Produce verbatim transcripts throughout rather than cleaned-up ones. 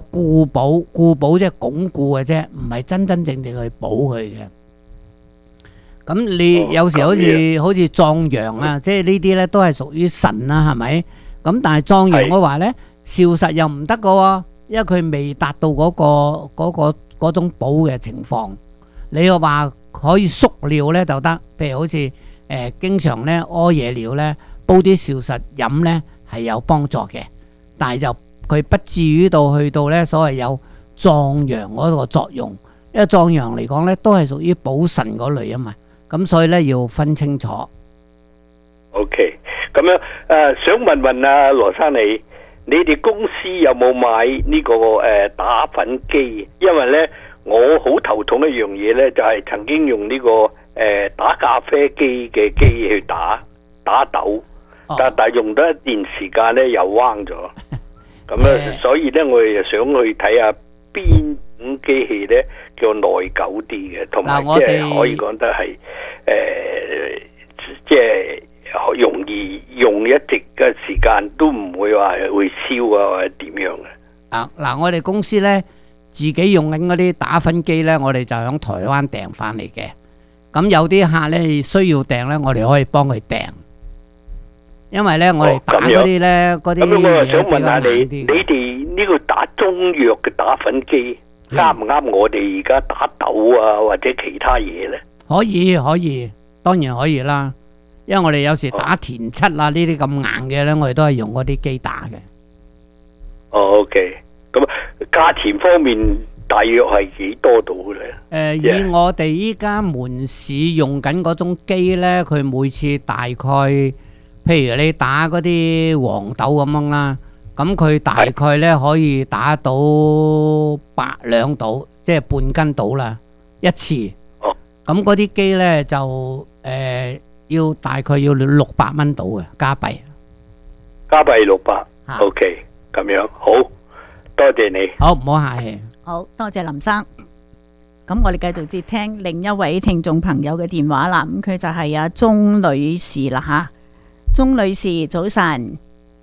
固補，固補即係鞏固嘅啫，唔係真真正正去補佢嘅。咁你有時好似好似壯陽啊，即係呢啲咧都係屬於腎啦，係咪？咁但係壯陽嘅話咧，少實又唔得嘅喎，因為佢未達到嗰個嗰個嗰種補嘅情況。你又話可以縮尿咧就得，譬如好似誒經常咧屙夜尿咧，煲啲少實飲咧係有幫助嘅，但係就佢不至於到去到咧所謂有壯陽嗰個作用，因為壯陽嚟講咧都係屬於補腎嗰類啊嘛。咁所以咧要分清楚。 OK，咁樣誒、呃，想問問啊羅生你，你哋公司有冇買呢、這個誒、呃、打粉機？因為咧我好頭痛一樣嘢咧，就係、是、曾經用呢、這個誒、呃、打咖啡機嘅機去打打豆，哦、但但用咗一段時間咧又彎咗。咁咧，所以咧我哋就想去睇下邊種機器咧叫耐久啲嘅，同埋即係可以講得係誒，即係容易用一直嘅時間都唔會話會燒啊或者點樣嘅。 啊嗱，我哋公司咧自己用緊嗰啲打粉機咧，我哋就響台灣訂翻嚟嘅。咁有啲客咧需要訂咧，我哋可以幫佢訂。因為咧，我哋打嗰啲咧，嗰啲咁我又想問下你，你哋呢個打中藥嘅打粉機啱唔啱我哋而家打豆啊或者其他嘢咧？ 可以可以，當然可以啦。因為我哋有時打田七啊呢啲咁硬嘅咧，我哋都係用嗰啲機打嘅。 哦 ，OK，咁價錢方面大約係幾多度咧？ 誒，以我哋依家門市用緊嗰種機咧，佢每次大概。譬如你打嗰啲黃豆咁樣啦，咁佢大概咧可以打到八兩到，即係半斤到啦一次。哦，咁嗰啲機咧就誒要大概要六百蚊到嘅加幣。 加幣六百。OK，咁樣好，多謝你。 好，唔好客氣。 好多謝林生。咁我哋繼續接聽另一位聽眾朋友嘅電話啦。咁佢就係阿鍾女士啦吓。鍾女士早晨，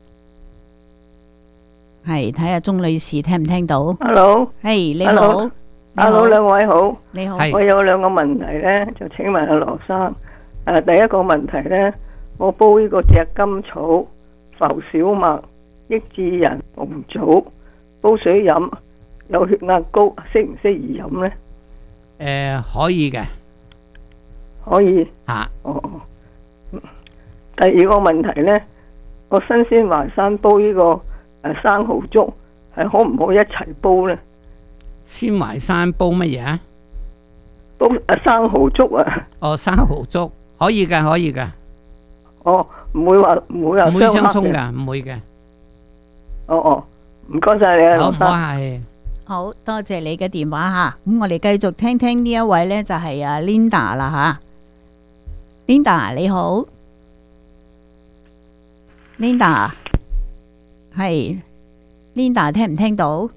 係睇下鍾女士聽唔聽到 ？Hello， 係你好 ，Hello，兩位好， 你好， 我有兩個問題咧，就請問阿羅生。誒，第一個問題咧，我煲呢個赤甘草、浮小麥、益智仁、紅棗，煲水飲，有血壓高，適唔適宜飲咧？ 誒，可以嘅， 可以吓， 哦。第二個問題呢，我新鮮淮山煲呢個誒生蠔粥，係可唔可以一齊煲呢？ 鮮淮山煲乜嘢啊？ 煲誒生蠔粥啊！ 哦，生蠔粥可以嘅，可以嘅。 哦，唔會話唔會話唔會相沖噶，唔會嘅。 哦哦，唔該晒你啊， 好唔好係？ 好多謝你嘅電話吓，咁我哋繼續聽聽呢一位呢，就係阿 Linda 啦吓 ，Linda 你好。Linda 係 Linda 聽唔聽到？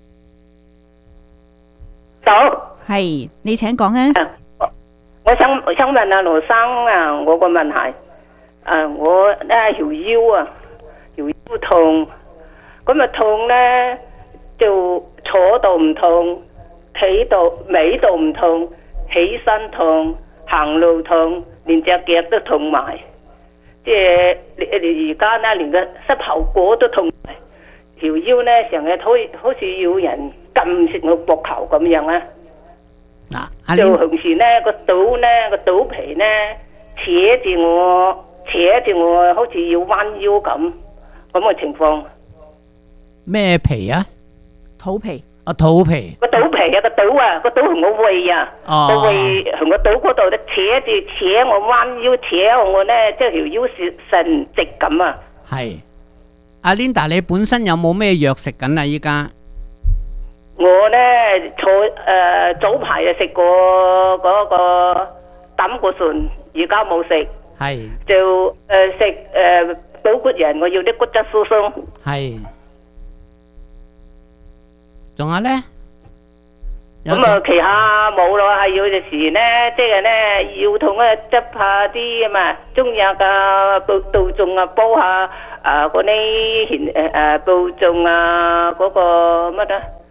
到係你請講啊！ 我想我想問阿羅生啊，我個問題誒，我咧條腰啊，條腰痛，咁啊痛咧就坐度唔痛，企度尾度唔痛，起身痛，行路痛，連隻腳都痛埋。即係而家咧，連個膝頭哥都痛，條腰咧成日好好似要人撳實我膊頭咁樣啊！嗱，就同時咧個肚咧個肚皮咧扯住我，扯住我，好似要彎腰咁咁嘅情況。 咩皮啊？ 肚皮。 啊，肚皮。 個肚皮啊，個肚啊，個肚同個胃啊，個胃同個肚嗰度咧扯住扯我彎腰，扯我咧即係條腰是伸直咁啊。 係。阿 Linda，你本身有冇咩藥食緊啊？依家？ 我咧坐誒早排就食過嗰個膽固醇，而家冇食。 係。 就誒食誒補骨仁，我要啲骨質疏鬆。 係。仲有咧？ 咁啊，其他冇咯，係有陣時咧，即係咧腰痛咧，執下啲啊嘛，中藥啊，杜杜仲啊，煲下啊嗰啲芡誒誒杜仲啊，嗰個乜啊？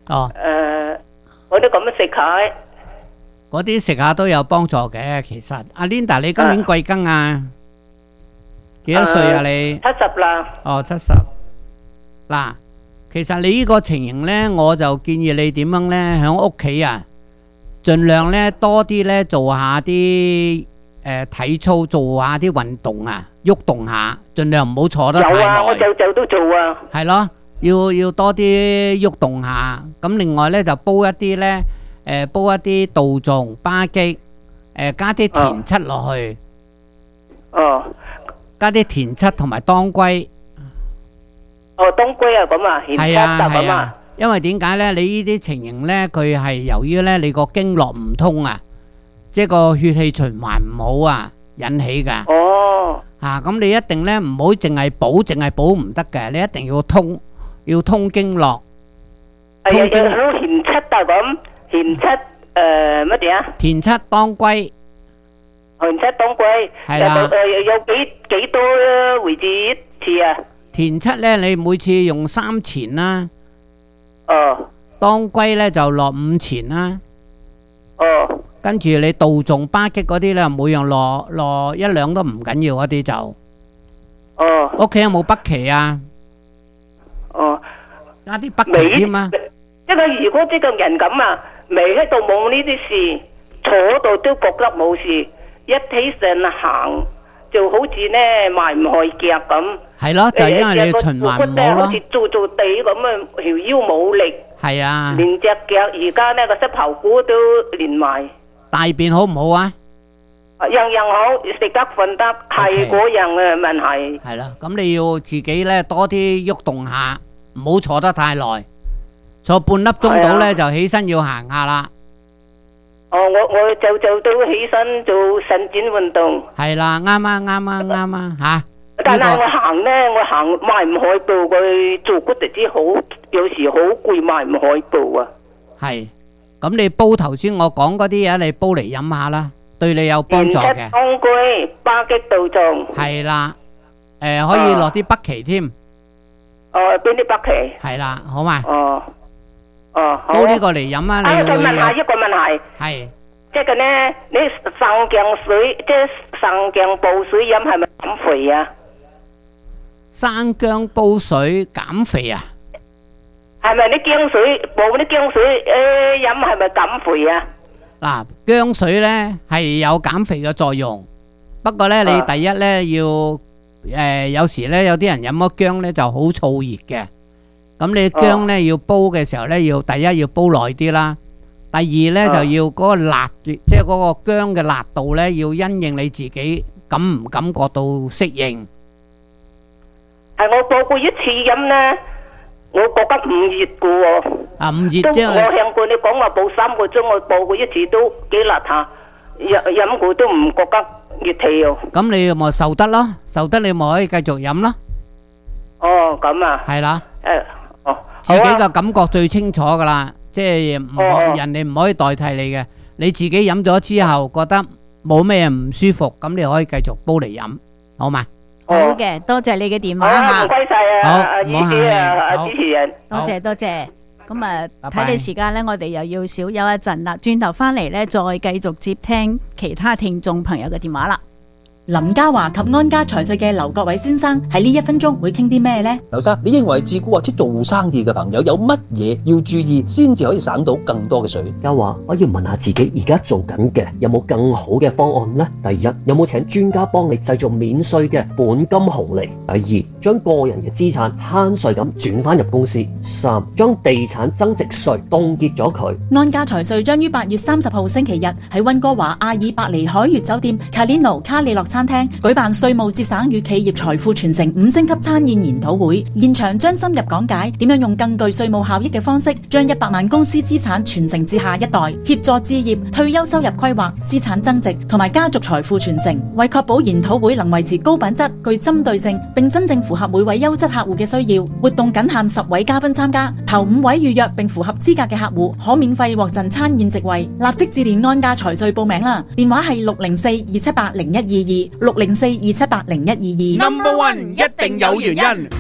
哦， 誒，我都咁樣食下。 嗰啲食下都有幫助嘅。其實阿 Linda，你今年貴庚啊？幾多歲啊你？ 七十啦。 哦，七十。嗱，其實你呢個情形呢，我就建議你點樣呢？喺屋企啊，盡量呢多啲呢做下啲誒體操，做下啲運動啊，喐動下，盡量唔好坐得太耐。 有啊，我就就都做啊。 係咯，要要多啲喐動下。咁另外呢就煲一啲呢，誒煲一啲杜仲、巴戟，誒加啲田七落去， 哦， 加啲田七同埋當歸。 哦，當歸啊咁啊，芡係啊汁咁啊係啊。，因為點解呢？你呢啲情形呢，佢係由於呢你個經絡唔通啊，即係個血氣循環唔好啊，引起㗎。 哦， 啊，咁你一定呢唔好淨係補，淨係補唔得嘅，你一定要通，要通經絡。 係啊， 通經有好芡七啊咁，芡七誒乜嘢啊？ 田七當歸芡七當歸。 係啦誒有有幾幾多回子一次啊？ 田七呢，你每次用三錢啦， 哦當歸呢就落五錢啦， 哦跟住你杜仲、巴戟嗰啲呢，每樣落落一兩都唔緊要，嗰啲就哦屋企有冇北芪啊？ 哦。 加啲北芪添啊！ 即係如果即個人咁啊，未喺度冇呢啲事，坐度都覺得冇事，一起身行就好似呢邁唔開腳咁。 係咯，就係因為你循環唔好咯好似。做做地咁啊，條腰冇力， 係啊， 連隻腳而家呢個膝頭骨都連埋， 大便好唔好啊？ 樣樣好，食得瞓得，係嗰樣嘅問題。 係啦，咁你要自己呢多啲喐動下，唔好坐得太耐，坐半粒鐘到呢就起身要行下啦。 哦，我我就就都起身做伸展運動。 係啦，啱啊啱啊啱啊吓。 但係呢個我行呢，我行邁唔開步，佢做骨突之好，有時好攰，邁唔開步啊。 係，咁你煲頭先我講嗰啲嘢，你煲嚟飲下啦，對你有幫助嘅。 芡七當歸、巴戟杜仲。 係啦，誒可以落啲北芪添。 哦，邊啲北芪？ 係啦，好嘛？ 哦哦，好。 煲呢個嚟飲啊， 啊， 你會再問下一有個問題， 係即係呢，你生薑水，即係生薑煲水飲係咪減肥啊？ 生薑煲水減肥啊？ 係咪啲薑水煲啲薑水誒飲係咪減肥啊？ 嗱，薑水呢係有減肥嘅作用，不過呢，你啊第一呢要誒有時呢有啲人飲咗薑呢就好燥熱嘅，咁你薑呢要煲嘅時候呢，要第一要煲耐啲啦，第二呢啊就要嗰個辣，即係嗰個薑嘅辣度呢要因應你自己感唔感覺到適應。 係我煲過一次飲呢，我覺得唔熱嘅喎。 啊，唔熱都即係我聽過你講話煲三個鐘，我煲過一次都幾辣下，飲飲過都唔覺得熱氣哦。 咁你咪受得咯，受得你咪可以繼續飲咯， 哦，咁啊， 係啦。 誒，哦， 自己好啊嘅感覺最清楚噶啦，即係唔可哦人哋唔可以代替你嘅，你自己飲咗之後覺得冇咩唔舒服，咁你可以繼續煲嚟飲，好嘛？ 好嘅，多謝你嘅電好啊， 話吓唔，該晒啊， 好阿姨唔好客氣姐啊，阿好主持人。 多謝多謝。咁啊， 拜拜睇你時間呢，我哋又要少休一陣啦。轉頭翻嚟呢，再繼續接聽其他聽眾朋友嘅電話啦。 林家華及安家財稅嘅劉國偉先生喺呢一分鐘會傾啲咩呢？ 劉生，你認為自雇或者做生意嘅朋友有乜嘢要注意，先至可以省到更多嘅稅？ 家話我要問下自己而家做緊嘅有冇更好嘅方案呢？第一，有冇請專家幫你製造免稅嘅本金紅利？第二，將個人嘅資產慳稅咁轉翻入公司。三，將地產增值稅凍結咗佢。 安家財稅將於八月三十號星期日喺溫哥華阿爾伯尼海悅酒店 Calino 卡里諾餐廳舉辦稅務節省與企業財富傳承五星級餐宴研討會，現場將深入講解點樣用更具稅務效益嘅方式，將一百萬公司資產傳承至下一代，協助置業、退休收入規劃、資產增值同埋家族財富傳承。為確保研討會能維持高品質、具針對性，並真正符合每位優質客戶嘅需要，活動僅限十位嘉賓參加，頭五位預約並符合資格嘅客戶可免費獲贈餐宴席位。立即致電安家財稅報名啦，電話係六零四二七八零一二二六零四二七八零一二二。 Number one 一定有原因。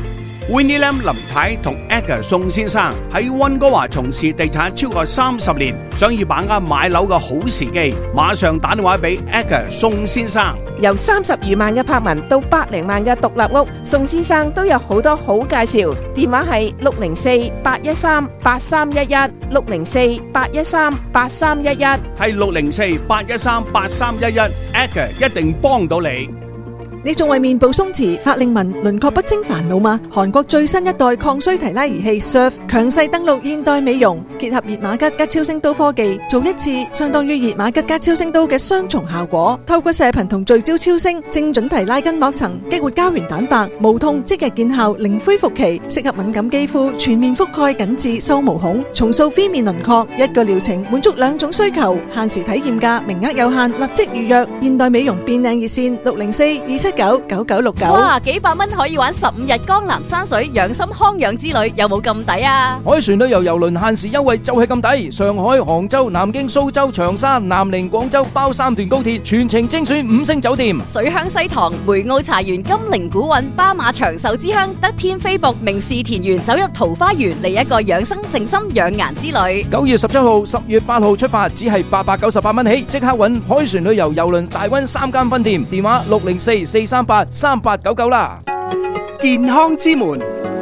Winnie Lam 林太同 Edgar 宋先生喺溫哥華從事地產超過三十年，想要把握買樓嘅好時機，馬上打電話俾 Edgar 宋先生。 由三十餘萬嘅柏文到百零萬嘅獨立屋，宋先生都有好多好介紹。電話係六零四八一三八三一一，六零四八一三八三一一， 係六零四八一三八三一一 ，Edgar 一定幫到你。 你仲為面部鬆弛、法令紋、輪廓不清煩惱嗎？韓國最新一代抗衰提拉儀器 S U R F 強勢登陸現代美容，結合熱瑪吉加超聲刀科技，做一次相當於熱瑪吉加超聲刀嘅雙重效果。透過射頻同聚焦超聲，精準提拉筋膜層，激活膠原蛋白，無痛即日見效，零恢復期，適合敏感肌膚，全面覆蓋緊致收毛孔，重塑phía面輪廓。一個療程滿足兩種需求，限時體驗價，名額有限，立即預約。現代美容變靚熱線六零四二七九九九六九。 哇，幾百蚊可以玩十五日江南山水養心康養之旅，有冇咁抵啊？ 海船旅遊郵輪限時優惠就係咁抵，上海、杭州、南京、蘇州、長沙、南寧、廣州包三段高鐵，全程精選五星酒店。 水鄉西塘、梅澳茶園、金陵古韻、巴馬長壽之鄉、德天飛瀑、名士田園，走入桃花源嚟一個養生靜心養顏之旅。 九月十七號、十月八號出發，只係八百九十八蚊起，即刻搵海船旅遊郵輪大灣三間分店，電話六零四四三八三八九九啦。 健康之門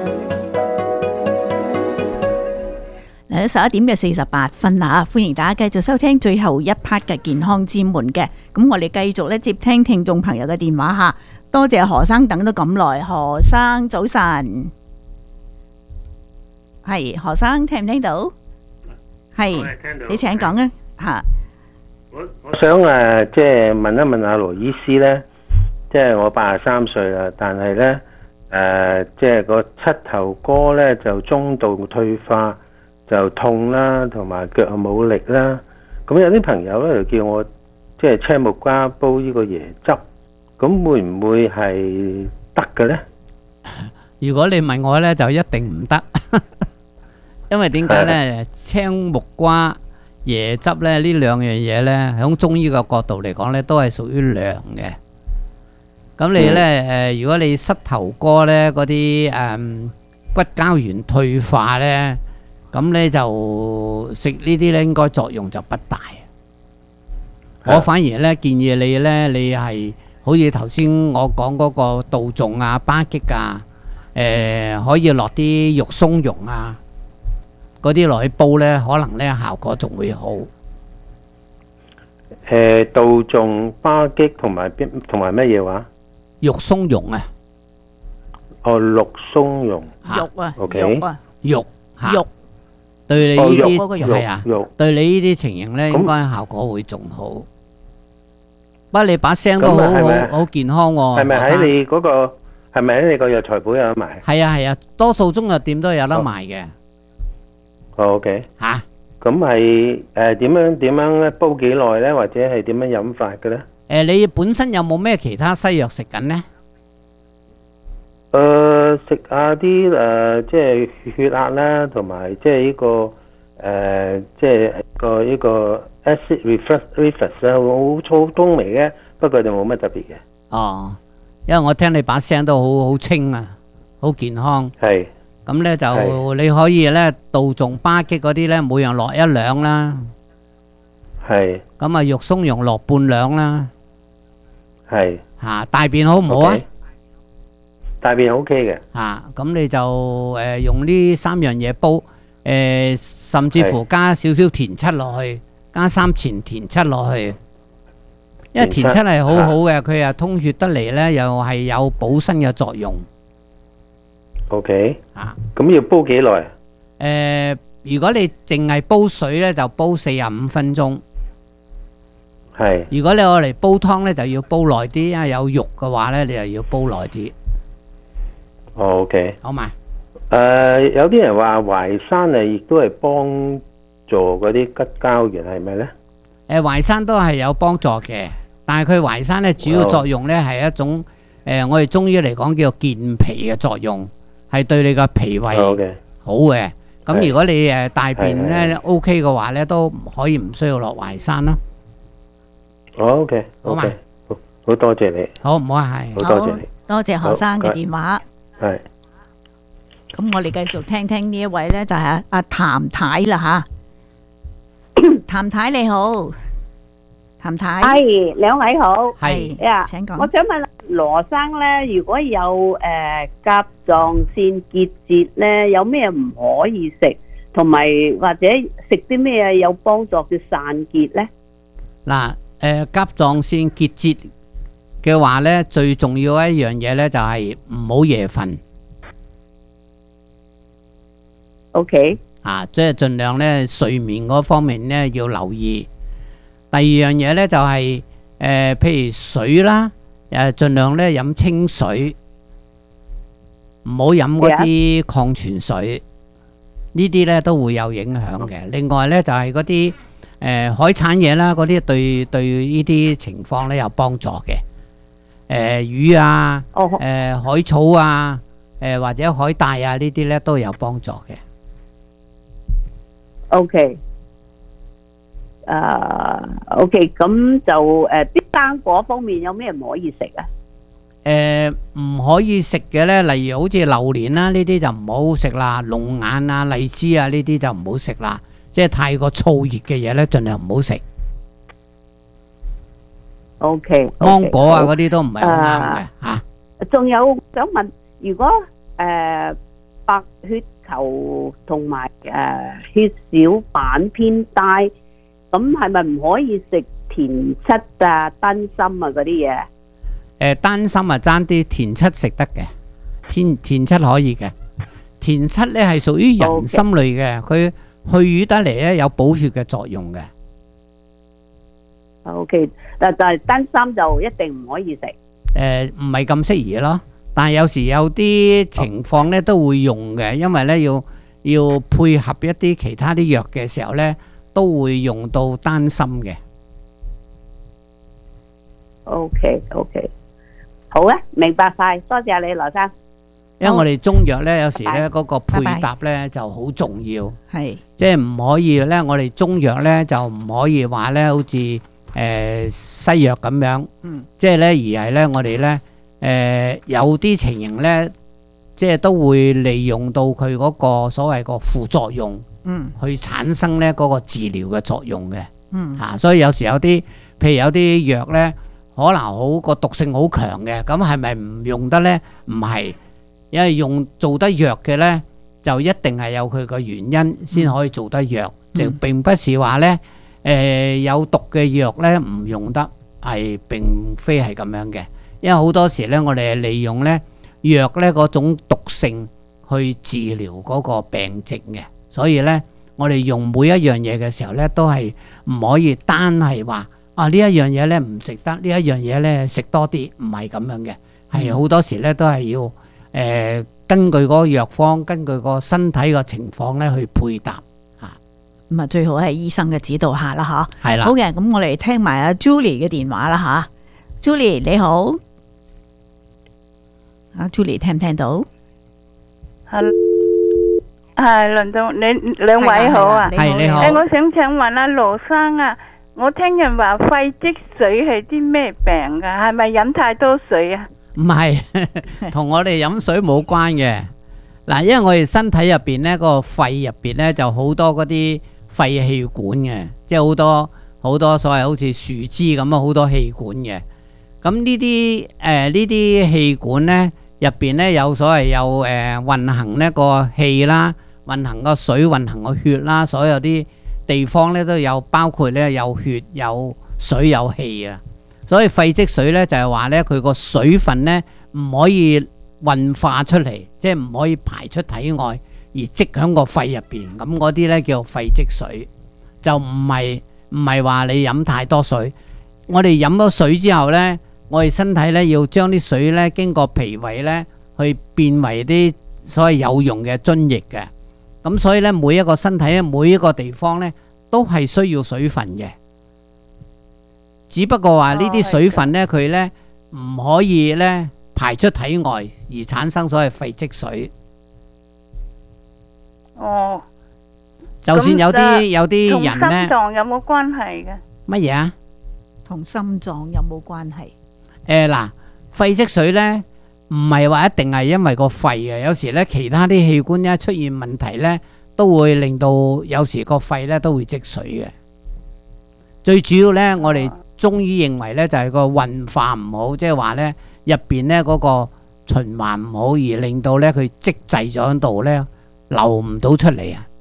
嚟到十一點嘅四十八分啦，歡迎大家繼續收聽最後一 part 嘅健康之門嘅。咁我哋繼續咧接聽聽眾朋友嘅電話吓，多謝何生等咗咁耐。何生早晨，係何生聽唔聽到？係，你請講啊吓。 我我想誒，即係問一問阿羅醫師咧，即係我八十三歲啦，但係咧誒，即係個膝頭哥咧就中度退化，就痛啦，同埋腳又冇力啦。咁有啲朋友咧就叫我即係青木瓜煲呢個椰汁，咁會唔會係得嘅咧？ 如果你問我咧，就一定唔得，因為點解咧？青木瓜椰汁咧呢兩樣嘢咧，喺中醫嘅角度嚟講咧，都係屬於涼嘅。咁你咧誒，如果你膝頭哥咧嗰啲誒骨膠原退化咧，咁咧就食呢啲咧應該作用就不大。我反而咧建議你咧，你係好似頭先我講嗰個杜仲啊、巴戟啊，誒可以落啲肉鬆茸啊。嗰啲落去煲咧，可能咧效果仲會好。 誒，杜仲、巴戟同埋邊同埋乜嘢話？ 肉鬆茸啊！ 哦，肉鬆茸。 肉啊， OK 肉啊， 肉嚇。肉。 對你呢啲肉係啊，對你呢啲情形咧，應該效果會仲好。不過你把聲都好好好健康喎。 係咪喺你嗰個？係咪喺你個藥材鋪有得賣？ 係啊係啊，多數中藥店都有得賣嘅。 哦 OK 吓， 咁係誒點樣點樣咧煲幾耐咧，或者係點樣飲法嘅咧？ 誒，你本身有冇咩其他西藥食緊咧？ 誒，食下啲誒，即係血壓啦，同埋即係呢個誒，即係個呢個 acid reflux reflux 咧，好粗通微嘅，不過就冇乜特別嘅。 哦，因為我聽你把聲都好好清啊，好健康。 係。 咁咧就你可以咧杜仲巴戟嗰啲咧，每樣落一兩啦。 係。 咁啊，肉鬆茸落半兩啦。 係。 嚇，大便好唔好啊？ 大便 OK 嘅。 嚇，咁你就誒用呢三樣嘢煲，誒甚至乎加少少田七落去，加三錢田七落去。因為田七係好好嘅，佢又通血得嚟咧，又係有補身嘅作用。 OK， 啊， 咁要煲幾耐？ 誒，如果你淨係煲水咧，就煲四十五分鐘。 係。 如果你攞嚟煲湯咧，就要煲耐啲，因為有肉嘅話咧，你又要煲耐啲。 哦 OK。 好嘛。 誒，有啲人話淮山誒，亦都係幫助嗰啲骨膠原，係咪咧？ 誒，淮山都係有幫助嘅，但係佢淮山咧主要作用咧係一種誒，我哋中醫嚟講叫做健脾嘅作用。係對你個脾胃好嘅，咁如果你誒大便咧 OK 嘅話咧，都可以唔需要落淮山啦。 哦 OK，好嘛，好，好多謝你。 好唔好啊？係， 好多謝你， 多謝何生嘅電話。 係。 咁我哋繼續聽聽呢一位呢，就係阿阿譚太啦吓。譚太你好，譚太， 係兩位好， 係呀， 請講。 我想問羅生咧，如果有誒甲狀腺結節咧，有咩唔可以食，同埋或者食啲咩有幫助嘅散結咧？ 嗱，誒甲狀腺結節嘅話咧，最重要一樣嘢咧就係唔好夜瞓。 OK。 啊，即係盡量咧睡眠嗰方面咧要留意。第二樣嘢咧就係、是、誒、呃，譬如水啦，誒盡量咧飲清水，唔好飲嗰啲礦泉水。呢啲咧都會有影響嘅。另外咧就係嗰啲誒海產嘢啦，嗰啲對對呢啲情況咧有幫助嘅。誒、呃、魚啊，誒、呃、海草啊，誒、呃、或者海帶啊呢啲咧都有幫助嘅。 OK，誒，OK，咁就誒啲生果方面有咩唔可以食啊？ 誒，唔可以食嘅咧，例如好似榴蓮啦，呢啲就唔好食啦；龍眼啊、荔枝啊呢啲就唔好食啦。即係太過燥熱嘅嘢咧，盡量唔好食。 OK， 芒果啊嗰啲都唔係好啱嘅吓。 仲有想問，如果誒白血球同埋誒血小板偏低，咁係咪唔可以食田七啊、丹參啊嗰啲嘢？ 誒，丹參啊，爭啲，田七食得嘅，田田七可以嘅。田七咧係屬於人參類嘅，佢去瘀得嚟咧有補血嘅作用嘅。 OK，但但係丹參就一定唔可以食。 誒，唔係咁適宜咯。但係有時有啲情況咧都會用嘅，因為咧要要配合一啲其他啲藥嘅時候咧，都會用到丹參嘅。 OK OK，好啊，明白晒，多謝你羅生。 因為我哋中藥咧有時咧嗰個配搭咧就好重要， 係即係唔可以咧，我哋中藥咧就唔可以話咧好似誒西藥咁樣， 嗯， 即係咧而係咧我哋咧。誒、呃、有啲情形咧，即係都會利用到佢嗰個所謂個副作用， 嗯， 去產生咧嗰個治療嘅作用嘅， 嗯， 嚇、啊，所以有時有啲，譬如有啲藥咧，可能好個毒性好強嘅，咁係咪唔用得咧？唔係，因為用做得藥嘅咧，就一定係有佢個原因先可以做得藥，嗯、就並不是話咧，誒、呃、有毒嘅藥咧唔用得，係並非係咁樣嘅。因為好多時咧，我哋係利用咧藥咧嗰種毒性去治療嗰個病症嘅，所以咧我哋用每一樣嘢嘅時候咧，都係唔可以單係話啊呢一樣嘢咧唔食得，呢一樣嘢咧食多啲，唔係咁樣嘅，係好多時咧都係要誒、呃、根據嗰個藥方，根據個身體個情況咧去配搭嚇。 咁啊，最好係醫生嘅指導下啦，嚇。 係啦。 好嘅，咁我哋聽埋阿 Julie 嘅電話啦，嚇。Julie 你好。阿 Julie 聽唔聽到？ 係係，輪到你兩位好啊！ 係你好。 誒，我想請問阿羅生啊，我聽人話肺積水係啲咩病噶？係咪飲太多水啊？ 唔係，同我哋飲水冇關嘅。嗱，因為我哋身體入邊咧，個肺入邊咧就好多嗰啲肺氣管嘅，即係好多好多所謂好似樹枝咁啊，好多氣管嘅。咁呢啲誒呢啲氣管咧。入邊咧有所謂有誒、呃、運行呢個氣啦，運行個水，運行個血啦，所有啲地方咧都有，包括咧有血有水有氣啊。所以肺積水咧就係話咧佢個水分咧唔可以運化出嚟，即係唔可以排出體外而積喺個肺入邊。咁嗰啲咧叫肺積水，就唔係唔係話你飲太多水。我哋飲咗水之後咧。我哋身體咧要將啲水咧經過脾胃咧去變為啲所謂有用嘅津液嘅，咁所以咧每一個身體咧每一個地方咧都係需要水分嘅，只不過話呢啲水分咧佢咧唔可以咧排出體外而產生所謂肺積水。 哦， 就算有啲有啲人咧， 同心臟有冇關係嘅？ 乜嘢啊？ 同心臟有冇關係？ 誒嗱，肺積水咧， 唔係話一定係因為個肺嘅，有時咧其他啲器官一出現問題咧，都會令到有時個肺咧都會積水嘅。最主要咧，我哋中醫認為咧就係個運化唔好，即係話咧入邊咧嗰個循環唔好，而令到咧佢積滯咗喺度咧流唔到出嚟啊。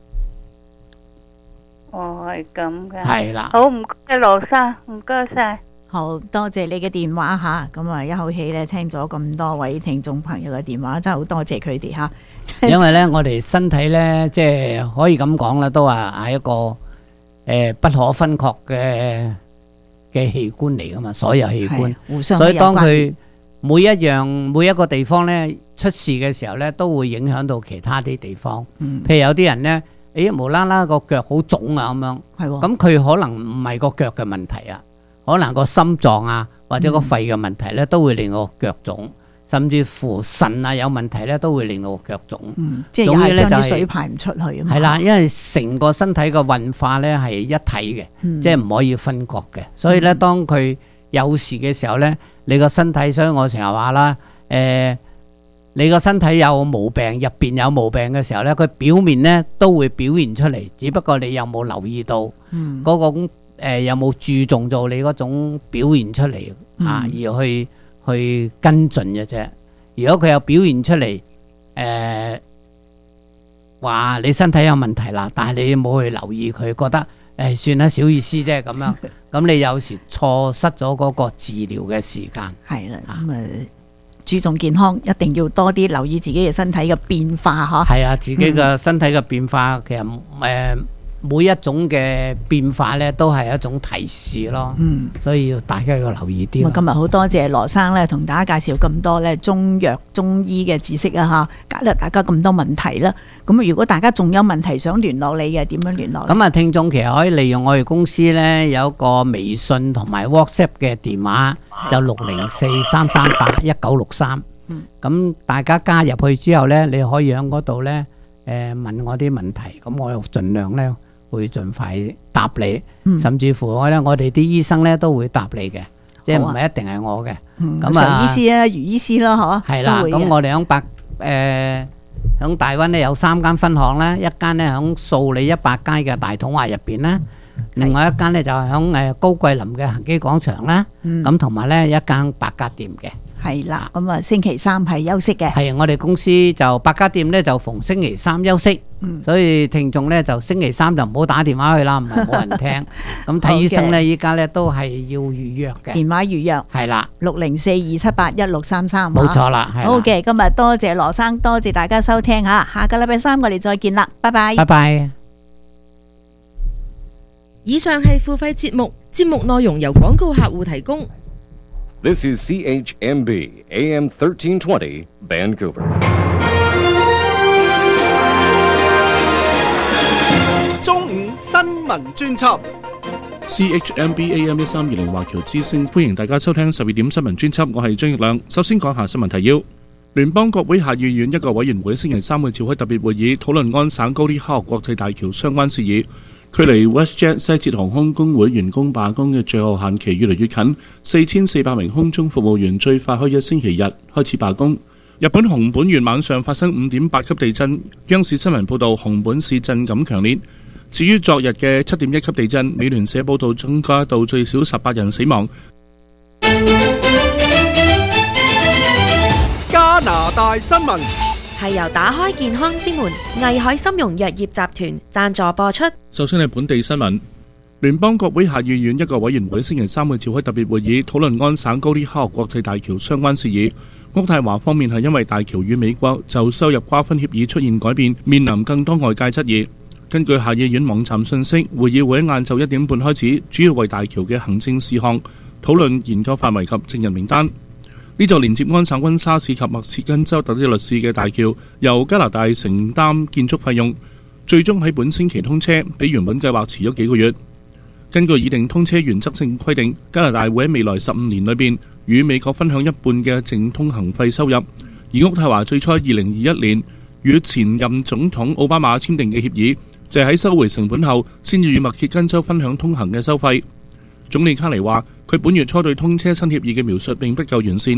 哦，係咁嘅。 係啦。 好，唔該羅生，唔該晒。 好多謝你嘅電話吓，咁啊一口氣咧聽咗咁多位聽眾朋友嘅電話，真係好多謝佢哋吓。 因為咧，我哋身體咧，即係可以咁講啦，都係係一個誒、呃、不可分割嘅嘅器官嚟噶嘛，所有器官。互相都有關。所以當佢每一樣每一個地方咧出事嘅時候咧，都會影響到其他啲地方。嗯、譬如有啲人咧，誒無啦啦個腳好腫啊咁樣，係喎。咁佢可能唔係個腳嘅問題啊。可能個心臟啊，或者個肺嘅問題咧，都會令到腳腫，甚至乎腎啊有問題咧，都會令到腳腫。嗯， 即係又係將啲水排唔出去啊嘛。 係啦，因為成個身體嘅運化咧係一體嘅，嗯、即係唔可以分割嘅。所以咧，當佢有事嘅時候咧，你個身體，所以我成日話啦，誒、呃，你個身體有毛病，入邊有毛病嘅時候咧，佢表面咧都會表現出嚟，只不過你有冇留意到嗰個。嗯誒、呃，有冇注重到你嗰種表現出嚟啊？嗯、而去去跟進嘅啫。如果佢有表現出嚟，誒、呃，話你身體有問題啦，但係你冇去留意佢，覺得誒、呃、算啦，小意思啫咁樣。咁你有時錯失咗嗰個治療嘅時間。係啦，咁啊，注重健康，一定要多啲留意自己嘅身體嘅變化，嗬。係啊，自己嘅身體嘅變化，嗯、其實誒。呃每一種嘅變化咧，都係一種提示咯。嗯，所以要大家要留意啲。咁今日好多謝羅生咧，同大家介紹咁多咧中藥中醫嘅知識啊嚇，解答大家咁多問題啦。咁如果大家仲有問題想聯絡你嘅，點樣聯絡？咁啊，聽眾其實可以利用我哋公司咧有一個微信同埋 WhatsApp 嘅電話，就六零四三三八一九六三。嗯，咁大家加入去之後咧，你可以喺嗰度咧誒問我啲問題，咁我又盡量咧。會盡快答你，嗯、甚至乎我咧，我哋啲醫生咧都會答你嘅，啊、即係唔係一定係我嘅。咁、嗯、啊，常醫師啊，余醫師咯，嗬。係啦，咁我哋響百誒響大灣咧有三間分行啦，一間咧響數理一百街嘅大統華入邊啦，另外一間咧就係響誒高桂林嘅恒基廣場啦，咁同埋咧一間百家店嘅。係啦，咁啊星期三係休息嘅。係我哋公司就百家店咧就逢星期三休息，嗯、所以聽眾咧就星期三就唔好打電話去啦，唔係冇人聽。咁睇醫生咧，依家咧都係要預約嘅。電話預約係啦，六零四二七八一六三三。冇錯啦，係。好嘅，今日多謝羅生，多謝大家收聽吓，下個禮拜三我哋再見啦，拜拜。拜拜。 以上係付費節目，節目內容由廣告客戶提供。 This is C H M B A M thirteen twenty Vancouver. 中午新聞專輯 C H M B A M 一三二零華僑之聲，歡迎大家收聽十二點新聞專輯，我係張奕亮。首先講下新聞提要。聯邦國會下議院一個委員會星期三會召開特別會議，討論安省高啲哈學國際大橋相關事宜。距離 WestJet 西捷航空工會員工罷工嘅最後限期越嚟越近，四千四百名空中服務員最快可以一星期日開始罷工。日本熊本縣晚上發生五點八級地震，央視新聞報道熊本市震感強烈。至於昨日嘅七點一級地震，美聯社報道增加到最少十八人死亡。 加拿大新聞係由打開健康之門藝海參茸藥業集團贊助播出。 首先係本地新聞，聯邦國會下議院一個委員會星期三會召開特別會議，討論安省高啲哈學國際大橋相關事宜。渥太華方面係因為大橋與美國就收入瓜分協議出現改變，面臨更多外界質疑。根據下議院網站信息，會議會喺晏晝一點半開始，主要為大橋嘅行政事項討論研究範圍及證人名單。呢座連接安省溫莎市及密歇根州特啲律師嘅大橋，由加拿大承擔建築費用，最終喺本星期通車，比原本計劃遲咗幾個月。根據擬定通車原則性規定，加拿大會喺未來十五年裏邊與美國分享一半嘅淨通行費收入。而渥太華最初二零二一年與前任總統奧巴馬簽訂嘅協議，就係喺收回成本後，先至與密歇根州分享通行嘅收費。總理卡尼話：佢本月初對通車新協議嘅描述並不夠完善，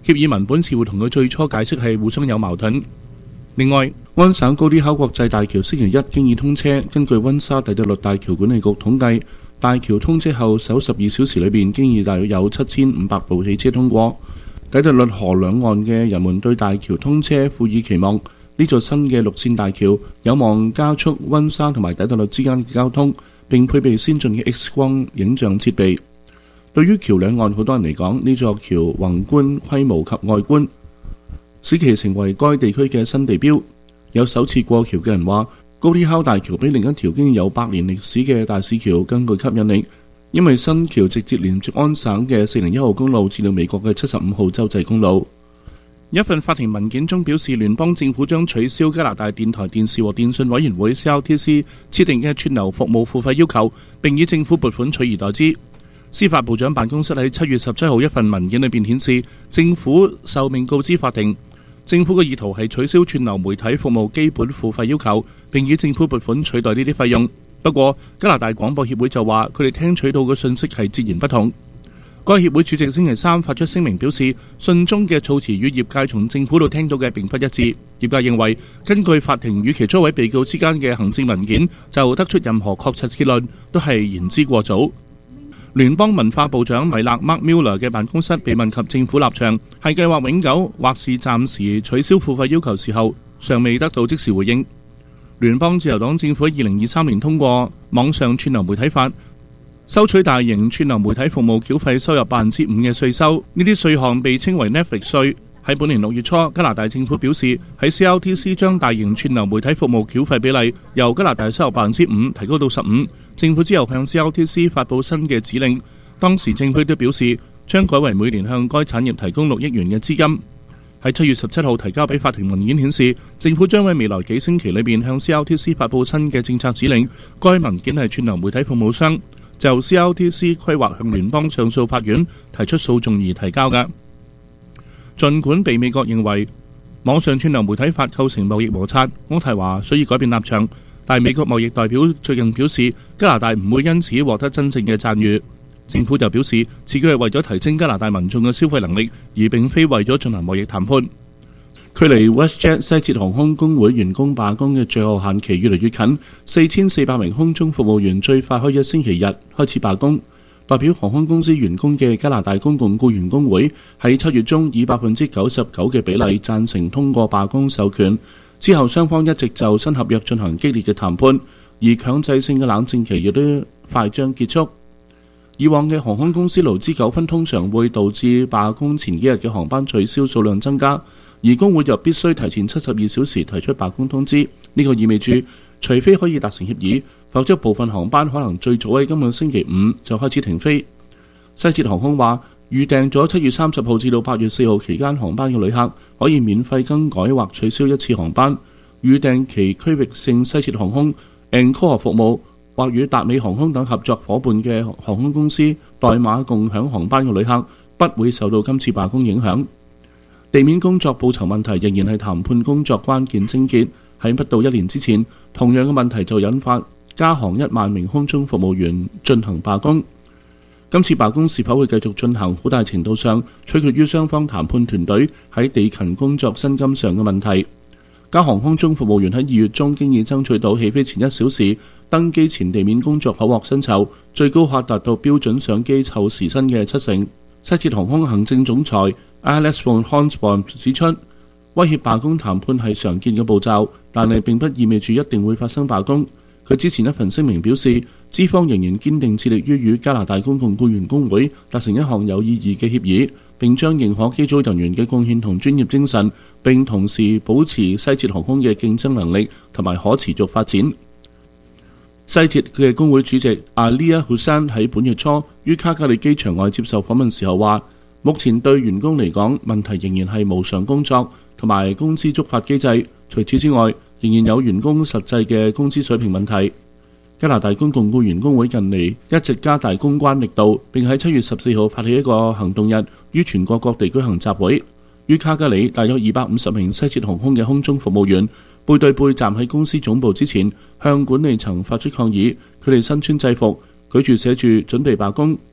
協議文本似乎同佢最初解釋係互相有矛盾。另外，安省高啲考國際大橋星期一經已通車。根據溫莎底特律大橋管理局統計，大橋通車後首十二小時裏邊，經已大約有七千五百部汽車通過。底特律河兩岸嘅人們對大橋通車賦予期望。呢座新嘅綠線大橋有望加速溫莎同埋底特律之間嘅交通，並配備先進嘅 X 光影像設備。對於橋兩岸好多人嚟講，呢座橋宏觀規模及外觀使其成為該地區嘅新地標。有首次過橋嘅人話，高啲考大橋比另一條經有百年歷史嘅大使橋更具吸引力，因為新橋直接連接安省嘅四零一號公路至到美國嘅七十五號州際公路。一份法庭文件中表示，聯邦政府將取消加拿大電台電視和電訊委員會 C R T C 設定嘅串流服務付費要求，並以政府撥款取而代之。司法部長辦公室喺七月十七號一份文件裏邊顯示，政府受命告知法庭，政府嘅意圖係取消串流媒體服務基本付費要求，並以政府撥款取代呢啲費用。不過，加拿大廣播協會就話，佢哋聽取到嘅信息係截然不同。該協會主席星期三發出聲明表示，信中嘅措辭與業界從政府度聽到嘅並不一致。業界認為，根據法庭與其中一位被告之間嘅行政文件，就得出任何確實結論都係言之過早。聯邦文化部長米勒 Mark Miller 嘅辦公室被問及政府立場係計劃永久或是暫時取消付費要求時候，尚未得到即時回應。聯邦自由黨政府喺二零二三年通過網上串流媒體法，收取大型串流媒體服務繳費收入百分之五嘅稅收，呢啲稅項被稱為 Netflix 稅。喺本年六月初，加拿大政府表示喺 C R T C 將大型串流媒體服務繳費比例由加拿大收入百分之五提高到十五。政府之後向 C R T C 發布新嘅指令，當時政府都表示將改為每年向該產業提供六億元嘅資金。喺七月十七號提交俾法庭文件顯示，政府將喺未來幾星期裏邊向 C R T C 發布新嘅政策指令。該文件係串流媒體服務商就 C R T C 規劃向聯邦上訴法院提出訴訟而提交嘅。儘管被美國認為網上串流媒體法構成貿易摩擦，渥太華需要改變立場，但美國貿易代表最近表示，加拿大唔會因此獲得真正嘅讚譽。政府就表示，此舉係為咗提升加拿大民眾嘅消費能力，而並非為咗進行貿易談判。距離 WestJet 西捷航空工會員工罷工嘅最後限期越嚟越近，四千四百名空中服務員最快可以一星期日開始罷工。代表航空公司員工嘅加拿大公共僱員工會喺七月中以百分之九十九嘅比例贊成通過罷工授權，之後雙方一直就新合約進行激烈嘅談判，而強制性嘅冷靜期亦都快將結束。以往嘅航空公司勞資糾紛通常會導致罷工前幾日嘅航班取消數量增加，而工會又必須提前七十二小時提出罷工通知。呢、這個意味住，除非可以達成協議，否則部分航班可能最早喺今個星期五就開始停飛。西捷航空話，預訂咗七月三十號至到八月四號期間航班嘅旅客可以免費更改或取消一次航班。預訂其區域性西捷航空、Encore 服務或與達美航空等合作伙伴嘅航空公司代碼共享航班嘅旅客不會受到今次罷工影響。地面工作報酬問題仍然係談判工作關鍵症結。喺不到一年之前，同樣嘅問題就引發加航一萬名空中服務員進行罷工。今次罷工是否會繼續進行，好大程度上取決於雙方談判團隊喺地勤工作薪金上嘅問題。加航空中服務員喺二月中經已爭取到起飛前一小時登機前地面工作可獲薪酬，最高可達到標準上機後時薪嘅七成。西捷航空行政總裁 Alex von Hornsborn 指出，威脅罷工談判係常見嘅步驟，但係並不意味住一定會發生罷工。佢之前一份聲明表示，資方仍然堅定致力於與加拿大公共僱員工會達成一項有意義嘅協議，並將認可機組人員嘅貢獻同專業精神，並同時保持西捷航空嘅競爭能力同埋可持續發展。西捷嘅工會主席阿利亞胡山喺本月初於卡加里機場外接受訪問時候話，目前對員工嚟講，問題仍然係無償工作同埋工資觸發機制。除此之外，仍然有員工實際嘅工資水平問題。加拿大公共僱員工會近嚟一直加大公關力度，並喺七月十四號發起一個行動日，於全國各地舉行集會。於卡加里，大約二百五十名西捷航空嘅空中服務員背對背站喺公司總部之前，向管理層發出抗議。佢哋身穿制服，舉住寫住準備罷工。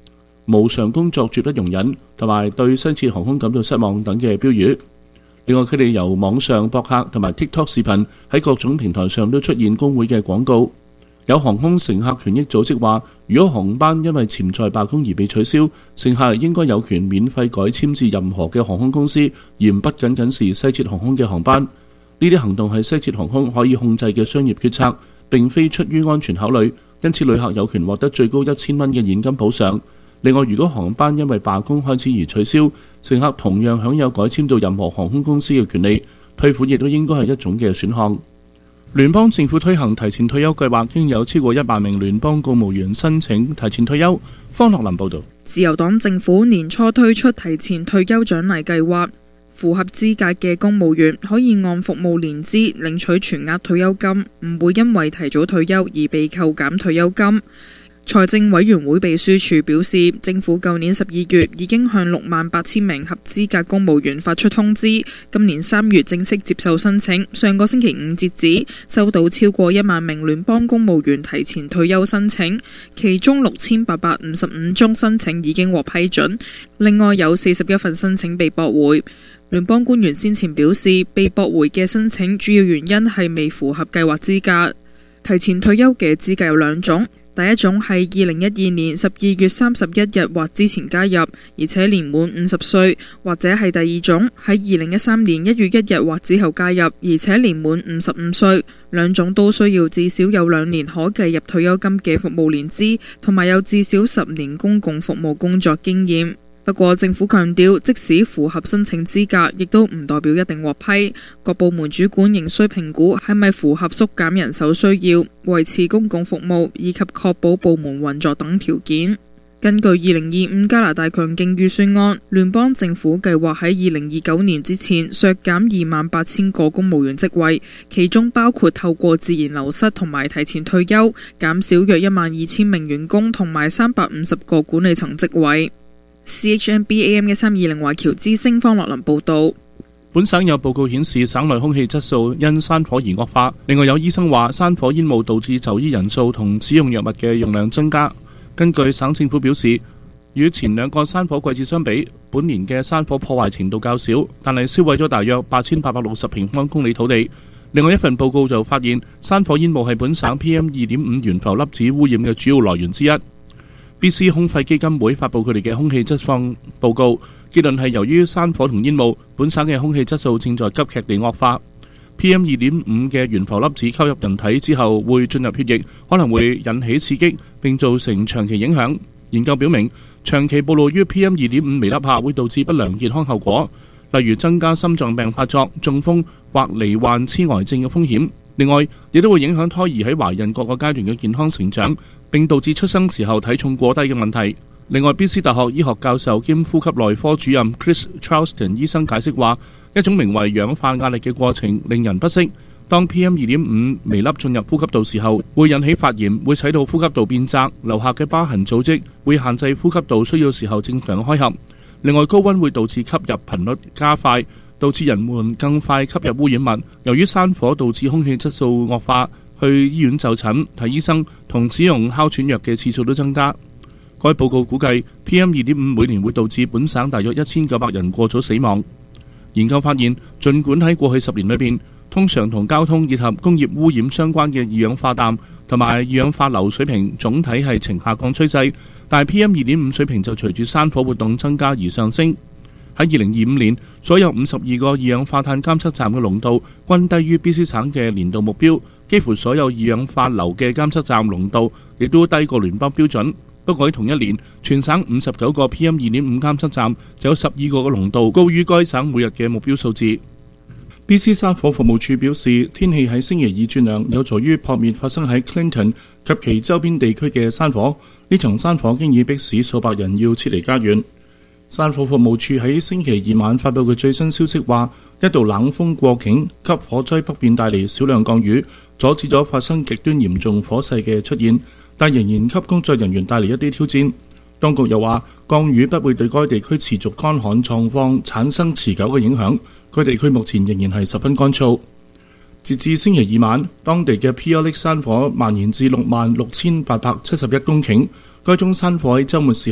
無償工作絕不容忍，同埋對西捷航空感到失望等嘅標語。另外，佢哋由網上博客同埋 TikTok 視頻喺各種平台上都出現工會嘅廣告。有航空乘客權益組織話，如果航班因為潛在罷工而被取消，乘客應該有權免費改簽至任何嘅航空公司，而唔僅僅是西捷航空嘅航班。呢啲行動係西捷航空可以控制嘅商業決策，並非出於安全考慮，因此旅客有權獲得最高一千蚊嘅現金補償。另外，如果航班因為罷工開始而取消，乘客同樣享有改簽到任何航空公司嘅權利，退款亦都應該係一種嘅選項。聯邦政府推行提前退休計劃，已經有超過一萬名聯邦公務員申請提前退休。方樂林報導。 自由黨政府年初推出提前退休獎勵計劃，符合資格嘅公務員可以按服務年資領取全額退休金，唔會因為提早退休而被扣減退休金。財政委員會秘書處表示，政府舊年十二月已經向六萬八千名合資格公務員發出通知，今年三月正式接受申請。上個星期五截止，收到超過一萬名聯邦公務員提前退休申請，其中六千八百五十五宗申請已經獲批准，另外有四十一份申請被駁回。聯邦官員先前表示，被駁回嘅申請主要原因係未符合計劃資格。提前退休嘅資格有兩種。第一種係二零一二年十二月三十一日或之前加入，而且年滿五十歲，或者係第二種喺二零一三年一月一日或之後加入，而且年滿五十五歲。兩種都需要至少有兩年可計入退休金嘅服務年資，同埋有至少十年公共服務工作經驗。不過政府強調，即使符合申請資格，亦都唔代表一定獲批。各部門主管仍需評估係咪符合縮減人手需要、維持公共服務以及確保部門運作等條件。根據二零二五加拿大強勁預算案，聯邦政府計劃喺二零二九年之前削減二萬八千個公務員職位，其中包括透過自然流失同埋提前退休，減少約一萬二千名員工同埋三百五十個管理層職位。C H M B A M 嘅三二零華僑之聲方樂林報道。 本省有報告顯示，省內空氣質素因山火而惡化。另外有醫生話，山火煙霧導致就醫人數同使用藥物嘅用量增加。根據省政府表示，與前兩個山火季節相比，本年嘅山火破壞程度較少，但係燒毀咗大約八千八百六十平方公里土地。另外一份報告就發現，山火煙霧係本省 P M 二點五 懸浮粒子污染嘅主要來源之一。B C 空肺基金會發布佢哋嘅空氣質況報告，結論係由於山火同煙霧，本省嘅空氣質素正在急劇地惡化。P M 二點五 嘅懸浮粒子溝入人體之後會進入血液，可能會引起刺激並造成長期影響。研究表明，長期暴露於 P M 二點五 微粒下會導致不良健康後果，例如增加心臟病發作、中風或罹患痴呆症嘅風險。另外，亦都會影響胎兒喺懷孕各個階段嘅健康成長，並導致出生時候體重過低嘅問題。另外 ，B C 大學醫學教授兼呼吸內科主任 Chris Charleston 醫生解釋話，一種名為氧化壓力嘅過程令人不適。當 P M 二點五 微粒進入呼吸道時候，會引起發炎，會使到呼吸道變窄，留下嘅疤痕組織會限制呼吸道需要時候正常開合。另外，高溫會導致吸入頻率加快，導致人們更快吸入污染物。由於山火導致空氣質素惡化，去醫院就診、睇醫生同使用哮喘藥嘅次數都增加。該報告估計 P M 二點五 每年會導致本省大約一千九百人過早死亡。研究發現，儘管喺過去十年裏邊，通常同交通以及工業污染相關嘅二氧化氮同埋二氧化硫水平總體係呈下降趨勢，但係 P M 二點五 水平就隨住山火活動增加而上升。喺二零二五年，所有五十二個二氧化碳監測站嘅濃度均低於 B C 省嘅年度目標，幾乎所有二氧化硫嘅監測站濃度亦都低過聯邦標準。不過喺同一年，全省五十九個 P M 二點五 監測站就有十二個嘅濃度高於該省每日嘅目標數字。B C 山火服務處表示，天氣喺星期二轉涼，有助於撲滅發生喺 Clinton 及其周邊地區嘅山火。呢場山火經已迫使數百人要撤離家園。山火服務處喺星期二晚發布嘅最新消息話，一道冷風過境，給火災北邊帶嚟少量降雨，阻止咗發生極端嚴重火勢嘅出現，但仍然給工作人員帶嚟一啲挑戰。當局又話，降雨不會對該地區持續乾旱狀況產生持久嘅影響，該地區目前仍然係十分乾燥。截至星期二晚，當地嘅 Piolik 山火蔓延至六萬六千八百七十一公頃。該宗山火喺週末時候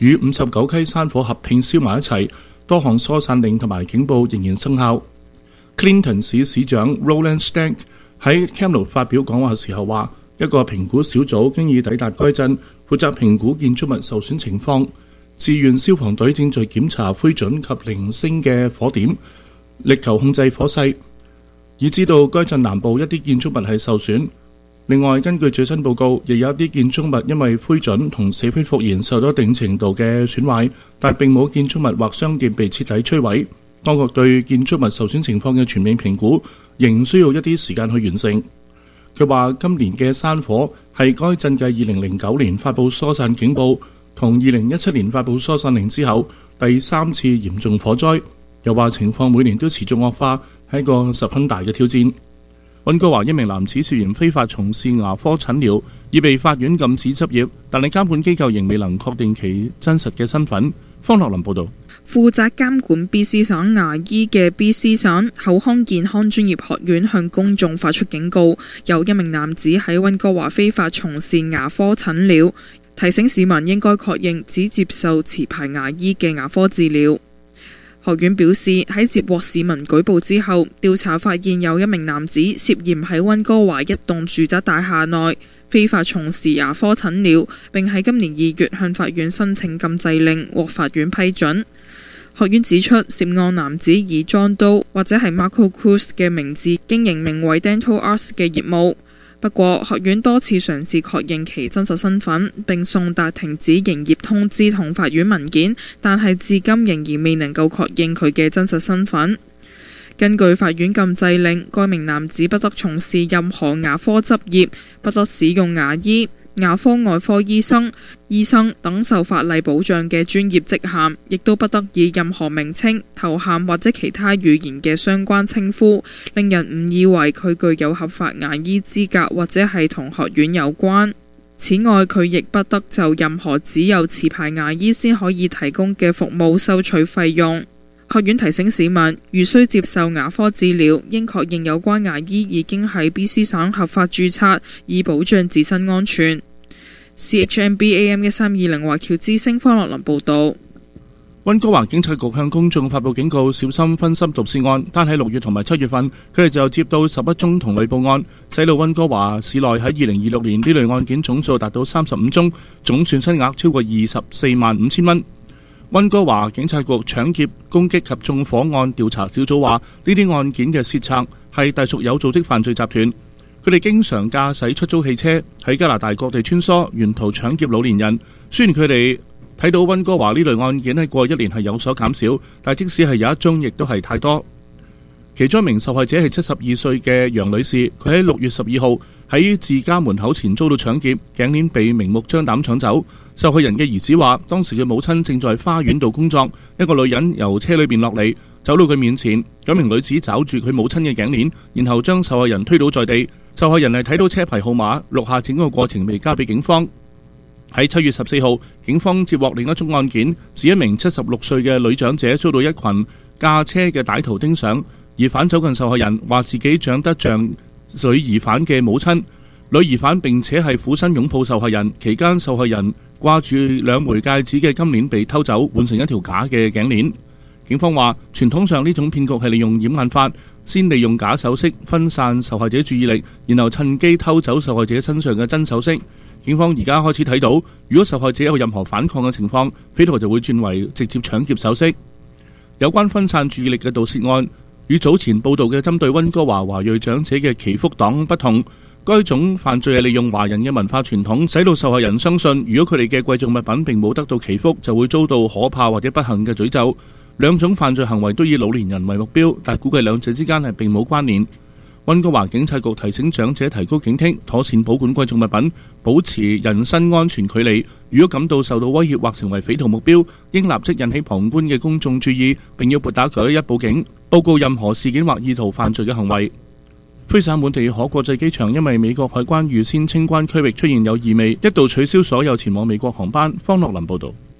與五十九溪山火合併燒埋一齊，多項疏散令同埋警報仍然生效。Clinton 市市長 Roland Stank 喺 Kamloops 發表講話嘅時候話，一個評估小組經已抵達該鎮，負責評估建築物受損情況。志願消防隊正在檢查灰燼及零星嘅火點，力求控制火勢，已知道該鎮南部一啲建築物係受損。另外，根據最新報告，亦有一啲建築物因為灰燼同死灰復燃受到一定程度嘅損壞，但並冇建築物或商店被徹底摧毀。當局對建築物受損情況嘅全面評估仍需要一啲時間去完成。佢話今年嘅山火係該鎮繼二零零九年發布疏散警報同二零一七年發布疏散令之後第三次嚴重火災。又話情況每年都持續惡化，係一個十分大嘅挑戰。溫哥華一名男子涉嫌非法從事牙科診療，已被法院禁止執業，但係監管機構仍未能確定其真實嘅身份。方樂林報導。 負責監管 B C 省牙醫嘅 B C 省口腔健康專業學院向公眾發出警告，有一名男子喺溫哥華非法從事牙科診療，提醒市民應該確認只接受持牌牙醫嘅牙科治療。學院表示，喺接獲市民舉報之後，調查發現有一名男子涉嫌喺溫哥華一棟住宅大廈內非法從事牙科診療，並喺今年二月向法院申請禁制令，獲法院批准。學院指出，涉案男子以 John Doe 或者係 Marco Cruz 嘅名字經營名為 Dental Arts 嘅業務。不過，學院多次嘗試確認其真實身份，並送達停止營業通知同法院文件，但係至今仍然未能夠確認佢嘅真實身份。根據法院禁制令，該名男子不得從事任何牙科執業，不得使用牙醫、牙科外科醫生、醫生等受法例保障嘅專業職銜，亦都不得以任何名稱、頭銜或者其他語言嘅相關稱呼，令人誤以為佢具有合法牙醫資格或者係同學院有關。此外，佢亦不得就任何只有持牌牙醫先可以提供嘅服務收取費用。學院提醒市民，如需接受牙科治療，應確認有關牙醫已經喺 B C 省合法註冊，以保障自身安全。C H M B A M 一三二零華僑之聲方樂林報導。 溫哥華警察局向公眾發布警告，小心分心毒竊案。單喺六月同埋七月份，佢哋就接到十一宗同類報案，使到溫哥華市內喺二零二六年呢類案件總數達到三十五宗，總損失額超過二十四萬五千蚊。溫哥華警察局搶劫、攻擊及縱火案調查小組話，呢啲案件嘅竊賊係隸屬有組織犯罪集團，佢哋經常駕駛出租汽車喺加拿大各地穿梭，沿途搶劫老年人。雖然佢哋睇到溫哥華呢類案件喺過去一年係有所減少，但即使係有一宗，亦都係太多。其中一名受害者係七十二歲嘅楊女士，佢喺六月十二號喺自家門口前遭到搶劫，頸鏈被明目張膽搶走。受害人嘅兒子話，當時嘅母親正在花園度工作，一個女人由車裏邊落嚟，走到佢面前，嗰名女子抓住佢母親嘅頸鏈，然後將受害人推倒在地。受害人係睇到車牌號碼，錄下整個過程，未交俾警方。喺七月十四號，警方接獲另一宗案件，指一名七十六歲嘅女長者遭到一群駕車嘅歹徒盯上，疑犯走近受害人，話自己長得像女疑犯嘅母親。女疑犯並且係俯身擁抱受害人，期間受害人掛住兩枚戒指嘅金鏈被偷走，換成一條假嘅頸鏈。警方話，傳統上呢種騙局係利用掩眼法，先利用假首飾分散受害者注意力，然後趁機偷走受害者身上嘅真首飾。警方而家開始睇到，如果受害者有任何反抗嘅情況，匪徒就會轉為直接搶劫首飾。有關分散注意力嘅盜竊案，與早前報道嘅針對溫哥華華裔長者嘅祈福黨不同。該種犯罪係利用華人嘅文化傳統，使到受害人相信，如果佢哋嘅貴重物品並冇得到祈福，就會遭到可怕或者不幸嘅詛咒。兩種犯罪行為都以老年人為目標，但估計兩者之間係並冇關聯。溫哥華警察局提醒長者提高警惕，妥善保管貴重物品，保持人身安全距離。如果感到受到威脅或成為匪徒目標，應立即引起旁觀嘅公眾注意，並要撥打九一一報警，報告任何事件或意圖犯罪嘅行為。魁省本地可國際機場因為美國海關預先清關區域出現有異味，一度取消所有前往美國航班。方樂林報導。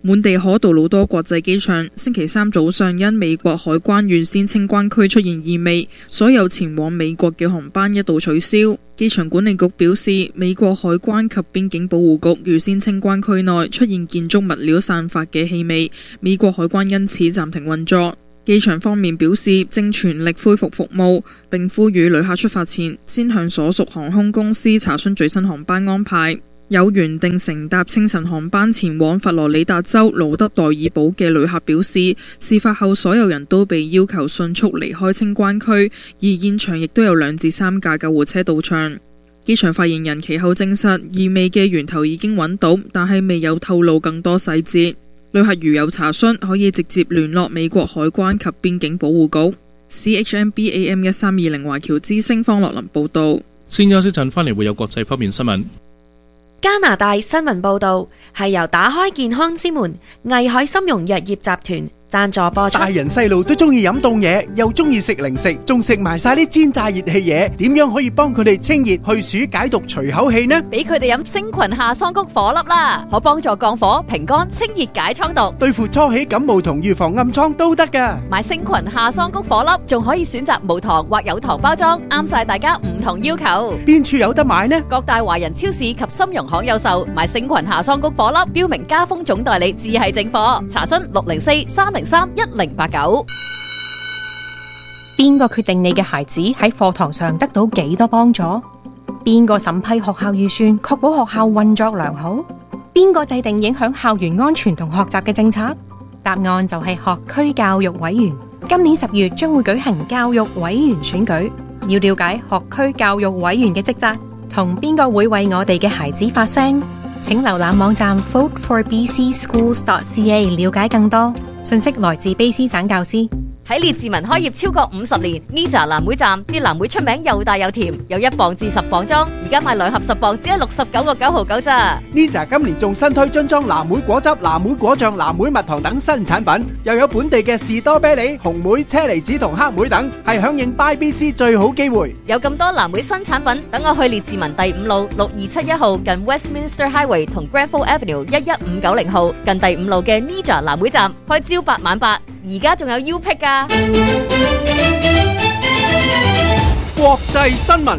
滿地可杜魯多國際機場星期三早上因美國海關預先清關區出現異味，所有前往美國嘅航班一度取消。機場管理局表示，美國海關及邊境保護局預先清關區內出現建築物料散發嘅氣味，美國海關因此暫停運作。機場方面表示，正全力恢復服務，並呼籲旅客出發前先向所屬航空公司查詢最新航班安排。有原定乘搭清晨航班前往佛羅里達州魯德代爾堡嘅旅客表示，事發後所有人都被要求迅速離開清關區，而現場亦都有兩至三架救護車到場。機場發言人其後證實，異味嘅源頭已經揾到，但係未有透露更多細節。旅客如有查詢，可以直接聯絡美國海關及邊境保護局。C H M B A M 一三二零華僑之聲方樂林報道。 先休息陣，翻嚟會有國際方面新聞。 加拿大新聞報導係由打開健康之門藝海參茸藥業集團贊助播出。 大人細路都中意飲凍嘢，又中意食零食，仲食埋晒啲煎炸熱氣嘢，點樣可以幫佢哋清熱去暑解毒除口氣呢？ 俾佢哋飲星群夏桑菊火粒啦，可幫助降火、平肝、清熱解瘡毒， 對付初起感冒同預防暗瘡都得噶。 買星群夏桑菊火粒，仲可以選擇無糖或有糖包裝，啱晒大家唔同要求。 邊處有得買呢？ 各大華人超市及參茸行有售。買星群夏桑菊火粒，標明加豐總代理，只係正貨。查詢六零四三零三一零八九。 邊個決定你嘅孩子喺課堂上得到幾多幫助？邊個審批學校預算，確保學校運作良好？邊個制定影響校園安全同學習嘅政策？答案就係學區教育委員。今年十月將會舉行教育委員選舉，要了解學區教育委員嘅職責，同邊個會為我哋嘅孩子發聲？請瀏覽網站 vote for b c schools dot c a 了解更多。信息來自卑詩省教師。 喺列治文開業超過五十年 ，Nija 藍莓站啲藍莓出名又大又甜，有一磅至十磅裝，而家買兩盒十磅只係六十九個九毫九咋。 Nija 今年仲新推樽裝藍莓果汁、藍莓果醬、藍莓蜜糖等新產品，又有本地嘅士多啤梨、紅莓、車厘子同黑莓等，係響應 Buy B C 最好機會。 有咁多藍莓新產品，等我去列治文第五路六二七一號近 Westminster Highway 同 Granville Avenue 一一五九零號近第五路嘅 Nija 藍莓站，開朝八晚八，而家仲有 U Pick 噶。 國際新聞。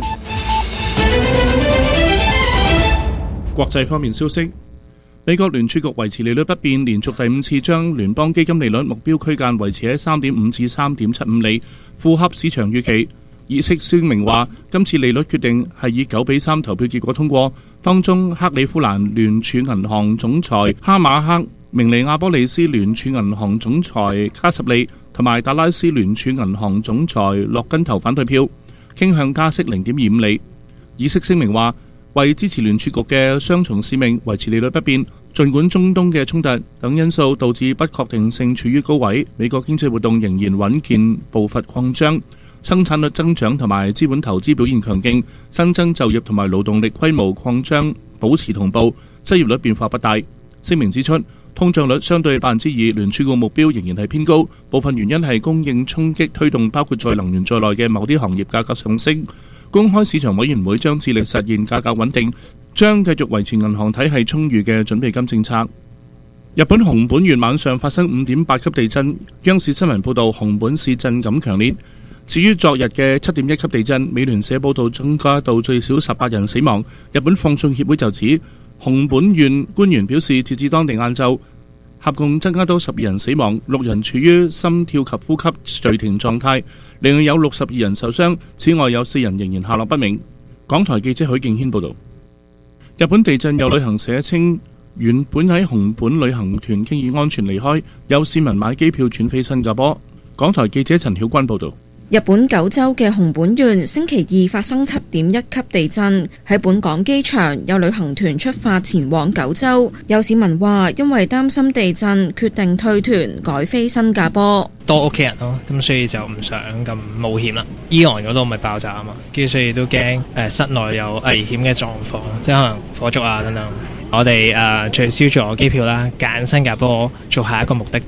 國際方面消息，美國聯儲局維持利率不變，連續第五次將聯邦基金利率目標區間維持喺三點五至三點七五厘，符合市場預期。議息聲明話，今次利率決定係以九比三投票結果通過，當中克里夫蘭聯儲銀行總裁哈馬克、明尼亞波利斯聯儲銀行總裁卡什利同埋達拉斯聯儲銀行總裁洛根投反對票，傾向加息零點二五厘。議息聲明話，為支持聯儲局嘅雙重使命，維持利率不變。儘管中東嘅衝突等因素導致不確定性處於高位，美國經濟活動仍然穩健步伐擴張，生產率增長同埋資本投資表現強勁，新增就業同埋勞動力規模擴張保持同步，失業率變化不大。聲明指出，通脹率相對百分之二，聯儲局目標仍然係偏高，部分原因係供應衝擊推動包括在能源在內嘅某啲行業價格上升。公開市場委員會將致力實現價格穩定，將繼續維持銀行體系充裕嘅準備金政策。日本熊本縣晚上發生五點八級地震，央視新聞報道熊本市震感強烈。至於昨日嘅七點一級地震，美聯社報道增加到最少十八人死亡。日本放送協會就指，熊本縣官員表示，截至當地晏晝，合共增加到十二人死亡，六人處於心跳及呼吸驟停狀態，另外有六十二人受傷。此外有四人仍然下落不明。港台記者許敬軒報道。日本地震有旅行社稱，原本喺熊本旅行團經已安全離開，有市民買機票轉飛新加坡。港台記者陳曉君報道。 日本九州嘅熊本縣星期二發生七點一級地震，喺本港機場有旅行團出發前往九州，有市民話因為擔心地震，決定退團改飛新加坡。 多屋企人咯，咁所以就唔想咁冒險啦。伊朗嗰度咪爆炸啊嘛，跟住所以都驚誒室內有危險嘅狀況，即係可能火燭啊等等。我哋誒取消咗機票啦，揀新加坡做下一個目的地啦。